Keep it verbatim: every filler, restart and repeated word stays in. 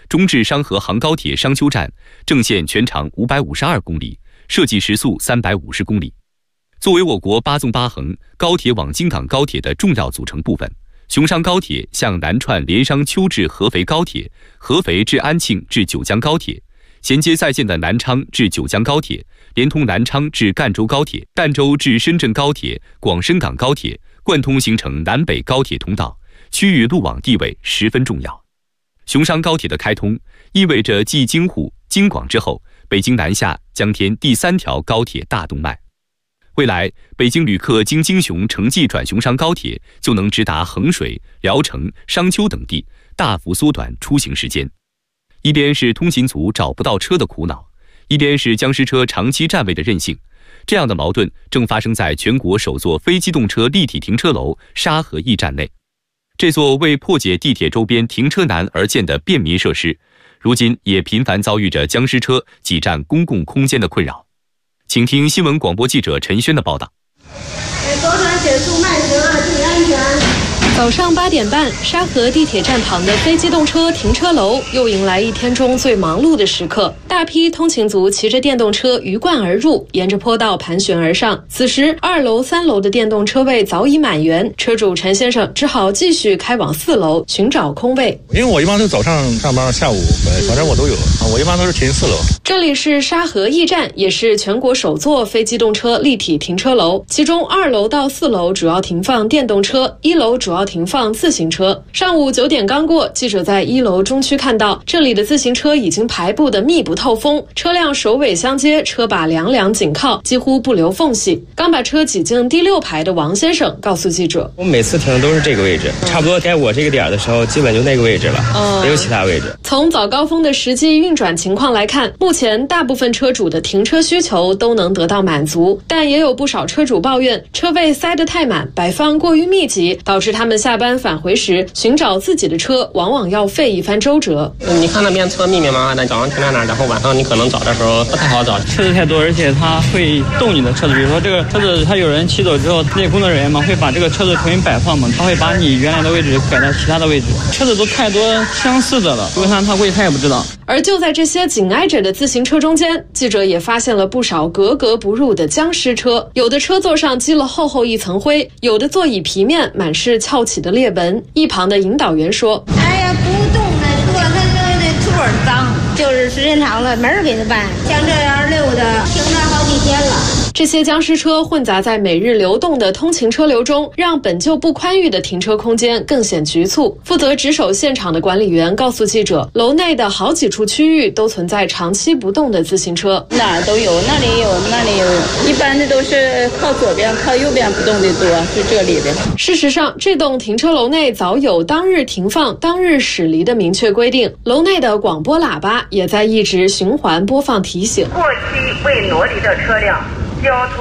中至商河杭高铁商丘站正线全长五百五十二公里，设计时速三百五十公里。作为我国八纵八横高铁网京港高铁的重要组成部分，雄商高铁向南串连商丘至合肥高铁、合肥至安庆至九江高铁，衔接在建的南昌至九江高铁，连通南昌至赣州高铁、赣州至深圳高铁、广深港高铁，贯通形成南北高铁通道，区域路网地位十分重要。雄商高铁的开通，意味着继京沪、京广之后，北京南下将添第三条高铁大动脉。未来，北京旅客经京雄城际转雄商高铁，就能直达衡水、聊城、商丘等地，大幅缩短出行时间。一边是通勤族找不到车的苦恼，一边是僵尸车长期占位的任性，这样的矛盾正发生在全国首座非机动车立体停车楼沙河驿站内。这座为破解地铁周边停车难而建的便民设施，如今也频繁遭遇着僵尸车挤占公共空间的困扰。请听新闻广播记者陈轩的报道。 左转减速慢行，注意安全。 早上八点半，沙河地铁站旁的非机动车停车楼又迎来一天中最忙碌的时刻。大批通勤族骑着电动车鱼贯而入，沿着坡道盘旋而上。此时，二楼、三楼的电动车位早已满员，车主陈先生只好继续开往四楼寻找空位。 因为我一般都早上上班，下午反正我都有，我一般都是停四楼。 这里是沙河驿站，也是全国首座非机动车立体停车楼，其中二楼到四楼主要停放电动车，一楼主要停放自行车。上午九点刚过，记者在一楼中区看到，这里的自行车已经排布得密不透风，车辆首尾相接，车把两两紧靠，几乎不留缝隙。刚把车挤进第六排的王先生告诉记者：“ 我每次停的都是这个位置，差不多该我这个点的时候，基本就那个位置了，嗯、没有其他位置。” 从早高峰的实际运转情况来看，目前大部分车主的停车需求都能得到满足，但也有不少车主抱怨车位塞得太满，摆放过于密集，导致他们下班返回时寻找自己的车往往要费一番周折。 你看那边车密密麻麻的，早上停在那儿，然后晚上你可能找的时候不太好找， 车子太多，而且它会动你的车子。比如说这个车子，它有人骑走之后，那工作人员嘛会把这个车子重新摆放嘛，他会把你原来的位置改到其他的位置。车子都太多相似的了，为啥他会他也不知道。 而就在这些紧挨着的自行车中间，记者也发现了不少格格不入的僵尸车。有的车座上积了厚厚一层灰，有的座椅皮面满是翘起的裂纹。一旁的引导员说：“ 哎呀，不动的车，它这这座脏，就是时间长了没人给他办。像这样溜的，停那好几天了。” 这些僵尸车混杂在每日流动的通勤车流中，让本就不宽裕的停车空间更显局促。负责值守现场的管理员告诉记者，楼内的好几处区域都存在长期不动的自行车， 哪儿都有，那里有，那里有，一般的都是靠左边、靠右边不动的多，就这里的。 事实上，这栋停车楼内早有当日停放、当日驶离的明确规定，楼内的广播喇叭也在一直循环播放提醒。 过期未挪离的车辆。交通